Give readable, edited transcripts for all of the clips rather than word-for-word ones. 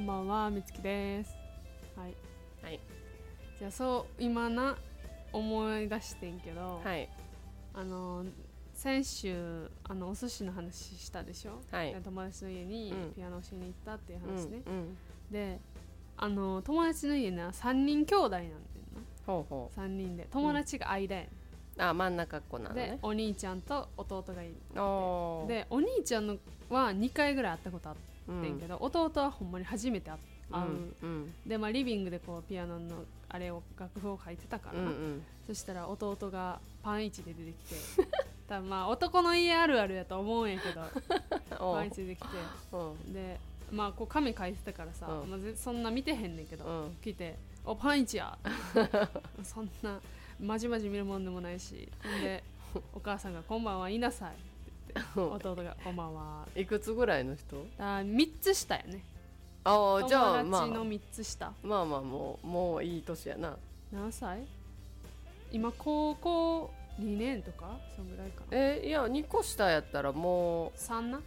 ばんは、みつきです。はい。 はい。 じゃあ今思い出してんけど、 はい。 先週お寿司の話したでしょ。 はい。 友達の家にピアノをしに行ったっていう話ね。で、友達の家な3人兄弟なんてんな。 ほうほう。 3人で友達が間やねん。 真ん中っ子なのね。 でお兄ちゃんと弟がいる。 でお兄ちゃんのは2回ぐらい会ったことあってんけど、弟はほんまに初めて会う。でリビングでこうピアノのあれを楽譜を書いてたからな、そしたら弟がパンイチで出てきて多分男の家あるあるやと思うんやけどパンイチで出てきてでこう紙書いてたからさ、そんな見てへんねんけど、来て「おパンイチや!」そんなまじまじ見るもんでもないし、でお母さんが「こんばんは言いなさい」って言って弟が「こんばんは」 いくつぐらいの人 ？3つ下やね。 じゃあ友達の3つ下。 もういい年やな。 何歳？今高校2年とかそんぐらいかな。 いや2個下やったらもう 3な。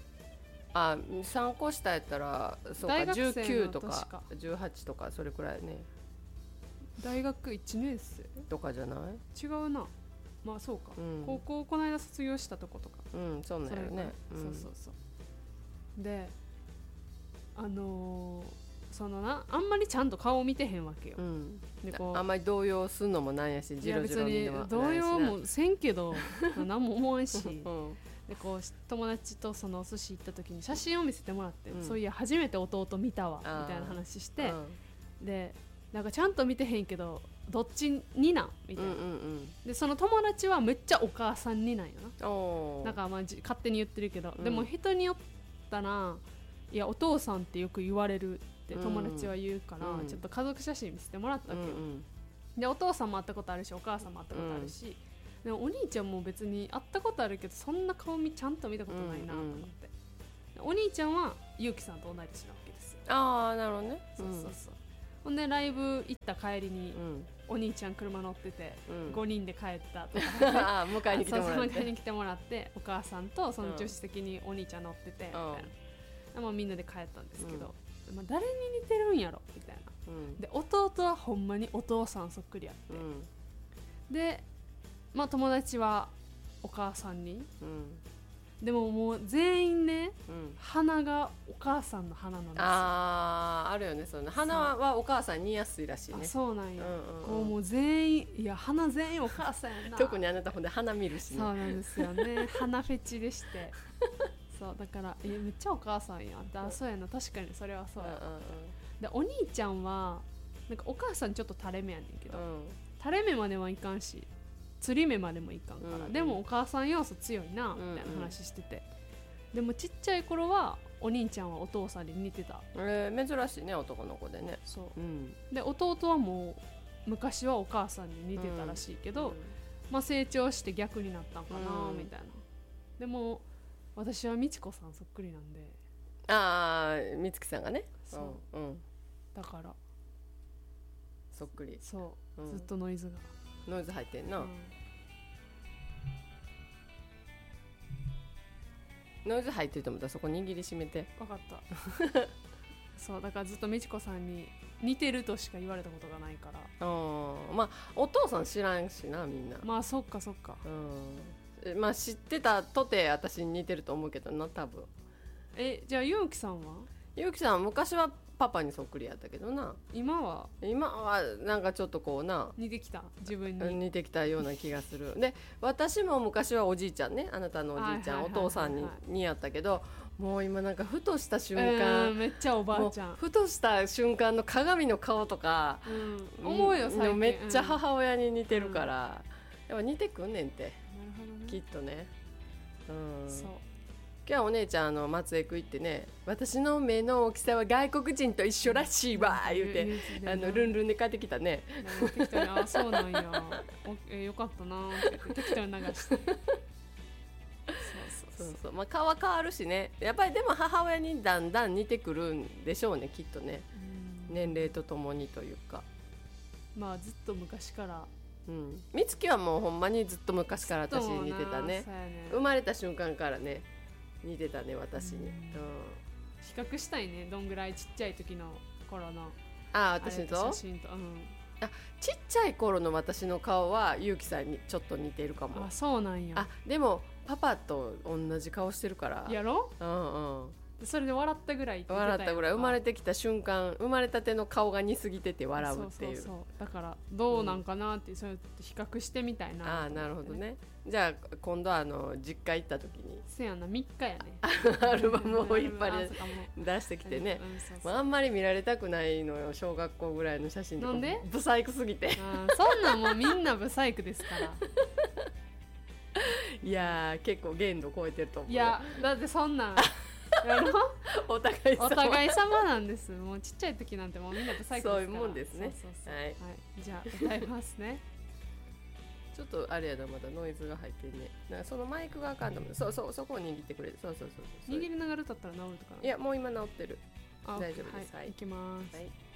3個下やったらそうか、19とか18とかそれくらいね。 大学1年生とかじゃない？ 違うな。そうか、高校この間卒業したとことか。 そうなんやね。 そうであんまりちゃんと顔見てへんわけよ、 でこうあんまり動揺すんのもなんやし、ジロジロ見てもないしな。 動揺もせんけど何も思わんし、でこう友達とそのお寿司行った時に写真を見せてもらって、そういや初めて弟見たわみたいな話して、でなんかちゃんと見てへんけどどっちになんみたいな、でその友達はめっちゃお母さんになんよな。なんか勝手に言ってるけど、でも人によったらいやお父さんってよく言われるって友達は言うから、ちょっと家族写真見せてもらったわけよ、でお父さんも会ったことあるしお母さんも会ったことあるし、でもお兄ちゃんも別に会ったことあるけどそんな顔ちゃんと見たことないなと思って、お兄ちゃんはゆうきさんと同い年なわけですよ。 なるほどね。 そうほんでライブ行った帰りに、お兄ちゃん車乗ってて、5人で帰ったとか、 迎えに来てもらって迎えに来てもらって、お母さんとその助手席にお兄ちゃん乗っててみたいな、みんなで帰ったんですけど、誰に似てるんやろみたいな、で弟はほんまにお父さんそっくりやって、で友達はお母さんに、でももう全員ね、鼻がお母さんの鼻なんですよ。 あるよね、その鼻はお母さんに似やすいらしいね。 そうなんや、もう全員いや鼻全員お母さんやな特にあなたほんで鼻見るしね。 そうなんですよね鼻フェチでしてそうだからめっちゃお母さんやって、そうやな、確かにそれはそうや、でお兄ちゃんはなんかお母さんちょっと垂れ目やねんけど、垂れ目まではいかんし釣り目までもいかんから、でもお母さん要素強いなみたいな話してて、でもちっちゃい頃はお兄ちゃんはお父さんに似てた。 珍しいね、男の子でね。 そう、で弟はもう昔はお母さんに似てたらしいけど、成長して逆になったんかなみたいな。でも私は美智子さんそっくりなんで。 美月さんがね。 そう、だからそっくり。 そう、ずっとノイズ入ってんな、ノイズ入ってると思ったらそこ握りしめて。 分かったそうだからずっと美智子さんに似てるとしか言われたことがないから。 お父さん知らんしな、みんな。 そっかそっか、 知ってたとて私に似てると思うけどな、多分。 じゃあゆうきさんは？ ゆうきさん昔はパパにそっくりやったけどな。 今はなんかちょっとこうな、 似てきた、自分に似てきたような気がする。で私も昔はおじいちゃんね、あなたのおじいちゃん、お父さんに似合ったけど、もう今なんかふとした瞬間、 めっちゃおばあちゃん、 ふとした瞬間の鏡の顔とか、 思うよ最近。 めっちゃ母親に似てるから、やっぱ似てくんねんって。 なるほどね、 きっとね。 そう今日お姉ちゃん松江区行ってね、私の目の大きさは外国人と一緒らしいわ言うて、ルンルンで帰ってきたね。 適当にそうなんやよかったなって適当に流してそう顔は変わるしね、やっぱり。でも母親にだんだん似てくるんでしょうね、きっとね、年齢とともにというか。 ずっと昔から。 美月はもうほんまにずっと昔から私に似てたね。生まれた瞬間からね似てたね、私に。 比較したいね、どんぐらいちっちゃい時の頃の私と写真と、 ちっちゃい頃の私の顔はゆうきさんにちょっと似てるかも。 そうなんや。 でもパパと同じ顔してるからやろ。それで笑ったぐらいって言ってたやんか。 笑ったぐらい、生まれてきた瞬間、生まれたての顔が似すぎてて笑うっていう。 そうだからどうなんかなって、そうやって比較してみたいな、 なるほどね。じゃあ今度実家行った時にせやな、3日やねアルバムをいっぱい出してきてね。あんまり見られたくないのよ、小学校ぐらいの写真とか。なんで？ブサイクすぎて。 そんなんもうみんなブサイクですからいや結構限度超えてると思う。 いやだってそんなんやろお互い様なんです。もうちっちゃい時なんてもうみんなブサイクですから。 そういうもんですね。 はい、じゃあ歌いますねちょっとあれやだ、まだノイズが入ってんね。なんかそのマイクがあかんと思う。そこを握ってくれる。そう握りながら歌ったら治るとか。 いやもう今治ってる。大丈夫です。 はい、いきます。